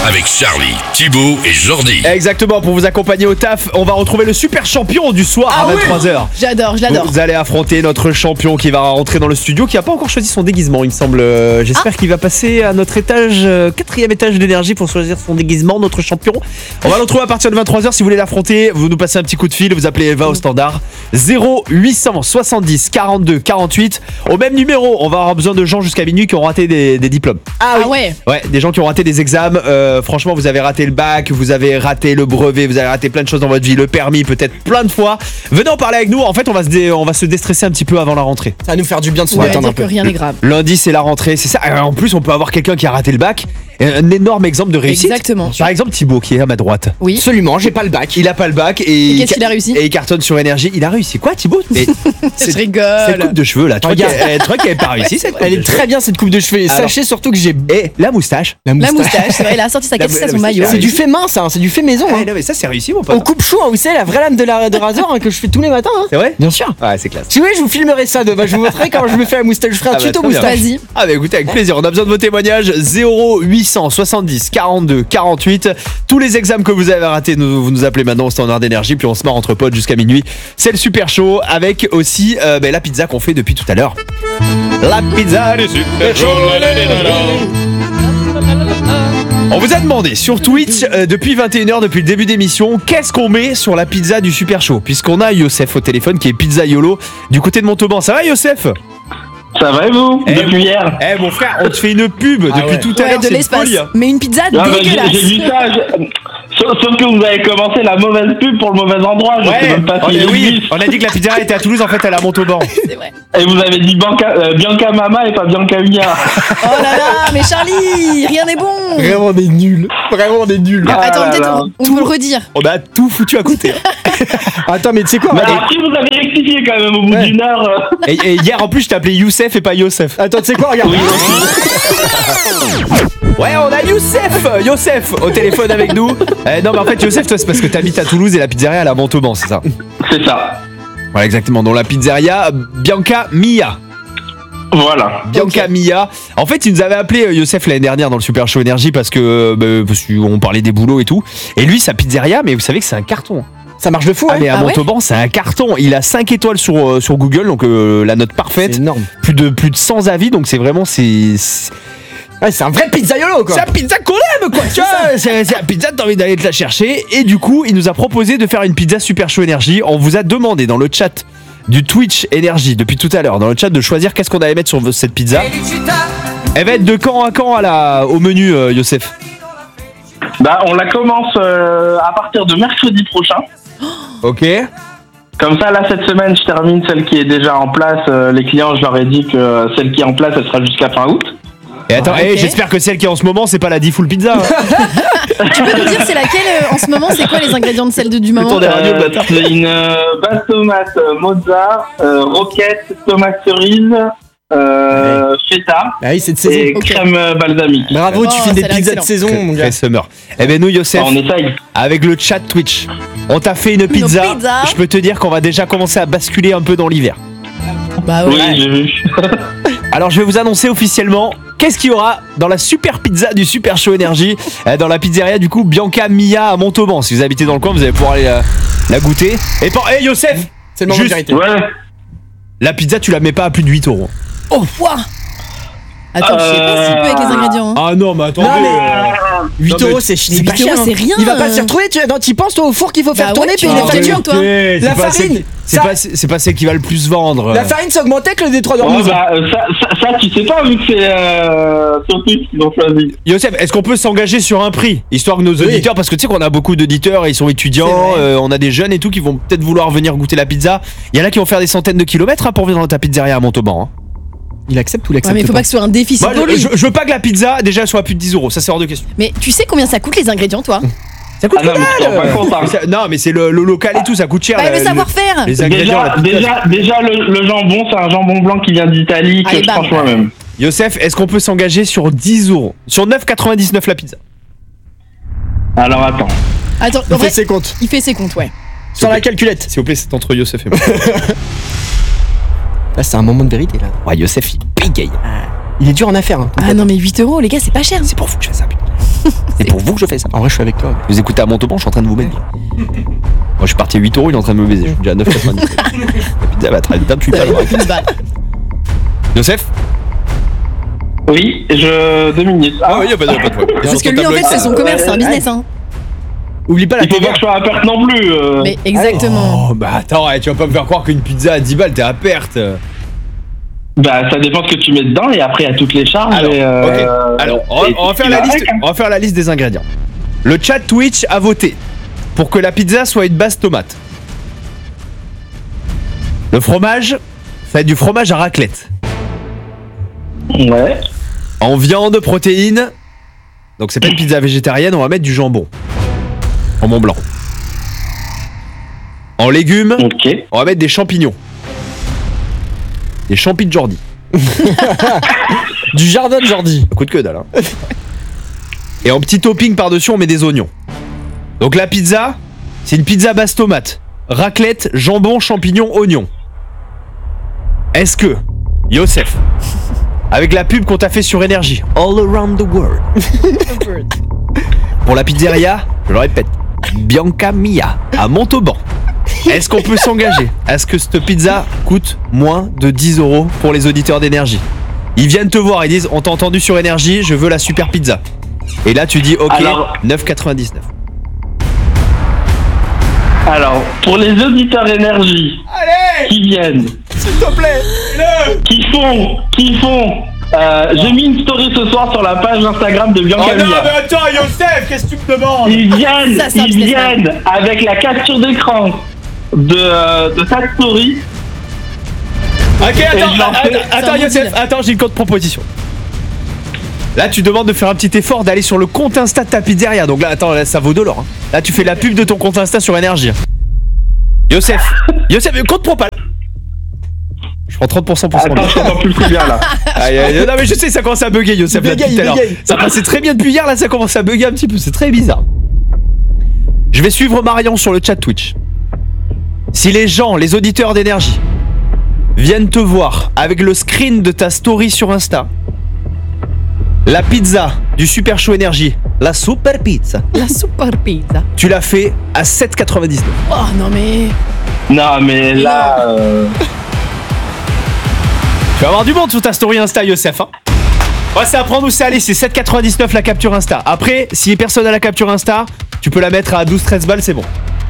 avec Charlie, Thibaut et Jordi. Exactement, pour vous accompagner au taf, on va retrouver le super champion du soir à 23h. J'adore, je l'adore. Vous allez affronter notre champion qui va rentrer dans le studio, qui n'a pas encore choisi son déguisement, il me semble. J'espère qu'il va passer à notre étage, 4e étage d'énergie pour choisir son déguisement, notre champion. On va le retrouver à partir de 23h. Si vous voulez l'affronter, vous nous passez un petit coup de fil, vous appelez Eva au standard 0870 42 48. Au même numéro, on va avoir besoin de gens jusqu'à minuit qui ont raté des diplômes. Ah ouais. Ouais, des gens qui ont raté des examens. Franchement, vous avez raté le bac, vous avez raté le brevet, vous avez raté plein de choses dans votre vie, le permis peut-être plein de fois. Venez en parler avec nous. En fait, on va se déstresser un petit peu avant la rentrée. Ça va nous faire du bien de se On va détendre un dire que peu. rien n'est grave. Lundi, c'est la rentrée, c'est ça. En plus, on peut avoir quelqu'un qui a raté le bac. Un énorme exemple de réussite. Exactement. Par exemple, Thibaut qui est à ma droite. Oui. Absolument, j'ai pas le bac. Il a pas le bac Et qu'est-ce qu'il a réussi? Et il cartonne sur énergie. Il a réussi quoi, Thibaut? Je Cette rigole. coupe de cheveux là, tu crois Regarde. qu'il avait pas réussi cette coupe Elle de est cheveux. très bien cette coupe de cheveux. Et Alors. sachez surtout que j'ai Et la moustache. La moustache, c'est vrai, il a sorti sa capuche à son maillot. C'est du fait main, ça, c'est du fait maison. Ah, Hein. non, mais ça c'est réussi mon On pote. coupe chou, hein, vous savez, la vraie lame de rasoir hein, que je fais tous les matins. Hein. C'est vrai? Bien sûr. Ouais, c'est classe. Si vous voulez, je vous filmerai ça demain. Je vous montrerai quand je me fais la moustache. Je ferai un Ah bah, tuto très bien. moustache. Vas-y. Ah bah écoutez, avec plaisir, on a besoin de vos témoignages 0870 42 48. Tous les examens que vous avez ratés, vous nous appelez maintenant au standard d'énergie, puis on se marre entre potes jusqu'à minuit. C'est le super show avec aussi la pizza qu'on fait depuis tout à l'heure. La pizza du super show. On vous a demandé sur Twitch depuis 21h, depuis le début d'émission, qu'est-ce qu'on met sur la pizza du super show, puisqu'on a Youssef au téléphone qui est Pizza Yolo du côté de Montauban. Ça va Youssef? Ça va et vous? Eh, Depuis hier. Eh mon frère, on te fait une pub depuis ouais. tout à Ouais, l'heure, de c'est une l'espace. folie. Mais une pizza Ah bah, dégueulasse. j'ai vu ça. Sauf que vous avez commencé la mauvaise pub pour le mauvais endroit. Je sais Ouais, même pas on si a, on a dit que la pizzeria était à Toulouse, en fait elle est à Montauban. C'est vrai. Et vous avez dit Bianca Mama et pas Bianca Mia. Oh là là, mais Charlie, rien n'est bon. Vraiment, on est nuls. Vraiment, on est nuls. Ah Attends, là peut-être là. on peut le redire. On a tout foutu à côté. Attends, mais tu sais quoi Mais regarde. alors, si vous avez rectifié quand même au bout Ouais. d'une heure. Et hier en plus je t'ai appelé Youssef et pas Youssef. Attends, tu sais quoi Regarde. Oui, Ouais, on a Youssef au téléphone avec nous. Non mais en fait Youssef, toi c'est parce que t'habites à Toulouse et la pizzeria elle est à Montauban, c'est ça? c'est ça. Voilà exactement, donc la pizzeria Bianca Mia. Voilà. Bianca Mia. En fait, il nous avait appelé Youssef l'année dernière dans le Super Show Énergie parce qu'on parlait des boulots et tout. Et lui, sa pizzeria, mais vous savez que c'est un carton. Ça marche de fou, Ah hein. mais à Ah ouais Montauban, c'est un carton. Il a 5 étoiles sur Google, donc la note C'est parfaite. énorme. Plus de 100 avis, donc c'est vraiment Ouais, c'est un vrai pizzaiolo, quoi. c'est la pizza qu'on aime quoi. Tu vois, c'est la pizza, t'as envie d'aller te la chercher. Et du coup, il nous a proposé de faire une pizza Super Show Énergie. On vous a demandé dans le chat du Twitch Énergie depuis tout à l'heure, dans le chat, de choisir qu'est-ce qu'on allait mettre sur cette pizza. Elle va être de quand à quand au menu, Youssef? Bah, on la commence à partir de mercredi prochain. Ok. Comme ça, là, cette semaine, je termine celle qui est déjà en place. Les clients, je leur ai dit que celle qui est en place, elle sera jusqu'à fin août. Et attends, Ok. j'espère que celle qui est en ce moment, c'est pas la Full Pizza. Hein. Tu peux nous dire c'est laquelle en ce moment? C'est quoi les ingrédients de celle du moment? tourner la radio, le bâtard. C'est une basse tomate mozza, roquette, tomate cerise, feta Ah oui, c'est de saison. et Ok. crème balsamique. Bravo, tu Oh, fais des ça a l'air pizzas de excellent. saison, mon gars. Très summer. Eh ben nous, Youssef, On essaye. avec le chat Twitch, on t'a fait une pizza. pizza. Je peux te dire qu'on va déjà commencer à basculer un peu dans l'hiver. Bah Oui, ouais. j'ai vu. Alors je vais vous annoncer officiellement qu'est-ce qu'il y aura dans la super pizza du Super Show Énergie, dans la pizzeria du coup Bianca Mia à Montauban. Si vous habitez dans le coin, vous allez pouvoir aller la goûter. Et hey Youssef, C'est le moment de juste, vérité. Ouais. la pizza tu la mets pas à plus de 8 €. Oh, ouah. Attends, je sais pas si peu avec les ingrédients. Hein. Ah non mais attendez. Non, mais- 8 Non, mais- euros, c'est Mais pas 8 euros, cher. c'est rien. Il va pas s'y retrouver. T'y penses, toi, au four qu'il faut faire Bah tourner, ouais, puis tu les vas factures. toi. C'est La pas farine, c'est ça- pas, celle qui va le plus vendre. La farine, ça augmentait avec le Détroit d'Ormuz. Ouais, bah, ça, tu sais pas, vu que c'est sur Twitch qu'ils ont choisi. Youssef, est-ce qu'on peut s'engager sur un prix, histoire que nos auditeurs, parce que tu sais qu'on a beaucoup d'auditeurs, ils sont étudiants, C'est vrai. on a des jeunes et tout qui vont peut-être vouloir venir goûter la pizza. Il y en a qui vont faire des centaines de kilomètres pour venir dans ta pizzeria à Montauban. Hein. Il accepte ou Ouais, l'accepte mais faut pas que ce soit un déficit Moi, pour lui. je veux pas que la pizza déjà soit à plus de 10 €, ça c'est hors de question. Mais tu sais combien ça coûte les ingrédients, toi? Ça coûte Ah non, mais tu te rends pas compte, hein. Non mais c'est le local et tout, ça coûte cher. Bah, le savoir-faire. Les ingrédients, la pizza. Déjà le jambon, c'est un jambon blanc qui vient d'Italie que Allez, je bam. tranche moi-même. Youssef, est-ce qu'on peut s'engager sur 10 €? Sur 9,99 la pizza. Alors attends. Attends, en Il vrai, fait ses comptes. il fait ses comptes, ouais. Sur la calculette. S'il vous plaît, c'est entre Youssef et moi. Là, c'est un moment de vérité, là. Ouais, Youssef, il bégaye. Il est dur en affaires. Hein. Ah non, mais 8 euros, les gars, c'est pas cher. C'est pour vous que je fais ça, putain. C'est pour vous que je fais ça. En vrai, je suis avec toi. Vous écoutez à Montauban, je suis en train de vous mettre bien. Moi, je suis parti à 8 €, il est en train de me baiser. Je suis déjà à 9,90. La pizza va très vite, je suis pas loin. Youssef? Oui, 2 minutes. Ah oui, y a pas de problème. Parce que lui, en fait, c'est son commerce, c'est un business. Hein. Oublie pas la Il faut pas TVA. que je sois à perte non plus. Mais exactement. Oh, bah attends, tu vas pas me faire croire qu'une pizza à 10 balles, t'es à perte. Bah, ça dépend ce que tu mets dedans et après, il y a toutes les charges. Alors, et, ok. Alors, on va faire la liste. On va faire la liste des ingrédients. Le chat Twitch a voté pour que la pizza soit une base tomate. Le fromage, ça va être du fromage à raclette. Ouais. En viande, protéines. Donc c'est pas une pizza végétarienne, on va mettre du jambon. En Mont Blanc. En légumes, Ok. on va mettre des champignons. Des champis de Jordi. Du jardin de Jordi. Un coup de queue dalle. Hein. Et en petit topping par-dessus, on met des oignons. Donc la pizza, c'est une pizza base tomate. Raclette, jambon, champignons, oignons. Est-ce que, Youssef, avec la pub qu'on t'a fait sur Énergie, All Around the World, pour la pizzeria, je le répète, Bianca Mia, à Montauban, est-ce qu'on peut s'engager à ce que cette pizza coûte moins de 10 € pour les auditeurs d'Énergie? Ils viennent te voir, ils disent on t'a entendu sur Énergie, je veux la super pizza. Et là tu dis ok, Alors- 9,99. Alors, pour les auditeurs énergie qui viennent, S'il te plaît, qui font, j'ai mis une story ce soir sur la page Instagram de Bianca Mia. attends Youssef, qu'est-ce que tu me demandes? Ils viennent, Ça, c'est un business. avec la capture d'écran de ta story. Ok, je leur fais- attends un Youssef, bon deal. attends, j'ai une contre-proposition. Là, tu demandes de faire un petit effort d'aller sur le compte Insta de ta pizzeria. Donc là, attends, là, ça vaut de l'or. Hein. Là, tu fais la pub de ton compte Insta sur Énergie. Youssef, compte propal. Je prends 30% pour son Attends, je t'entends plus très bien là. Aïe, aïe, non mais je sais, ça commence à bugger Youssef là, Bégaye, depuis tout à l'heure. bégaye. Ça passait très bien depuis hier, là ça commence à bugger un petit peu, c'est très bizarre. Je vais suivre Marion sur le chat Twitch. Si les gens, les auditeurs d'Énergie viennent te voir avec le screen de ta story sur Insta, la pizza du Super Show Énergie, la super pizza, La super pizza. tu l'as fait à 7,99. Oh non mais. Non, mais là. Tu vas avoir du monde sur ta story Insta, Youssef. Hein. Ouais, c'est à prendre ou c'est à laisser. C'est 7,99 la capture Insta. Après, si personne a la capture Insta, tu peux la mettre à 12-13 balles, c'est bon.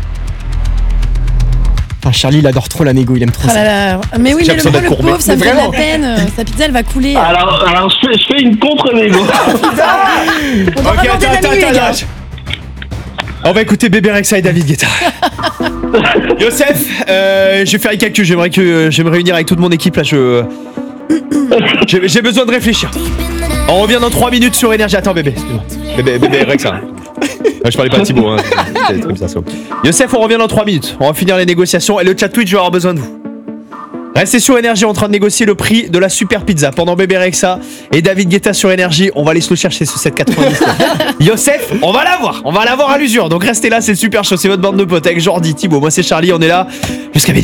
Ah, Charlie, il adore trop la négo, il aime trop Oh là ça. là. Mais oui, J'ai mais l'impression le d'être courbé. pauvre, ça me Mais fait de la vraiment. peine. Sa pizza, elle va couler. Alors je fais une contre-négo. On doit Ok, raconter la nuit, les gars. On va écouter Bébé Rexha et David Guetta. Youssef, je vais faire les calculs. J'aimerais me réunir avec toute mon équipe là. J'ai besoin de réfléchir. On revient dans 3 minutes sur Énergie. Attends, bébé, excuse-moi. Bébé Rexha. Je parlais pas de Thibaut. Hein. C'est comme ça. Youssef, on revient dans 3 minutes. On va finir les négociations et le chat Twitch, je vais avoir besoin de vous. Restez sur Énergie en train de négocier le prix de la super pizza pendant Bébé Rexha et David Guetta sur Énergie. On va aller se le chercher ce 7,99. Youssef, on va l'avoir à l'usure. Donc restez là, c'est le Super Show, c'est votre bande de potes avec Jordi, Thibaut. Moi c'est Charlie, on est là jusqu'à midi.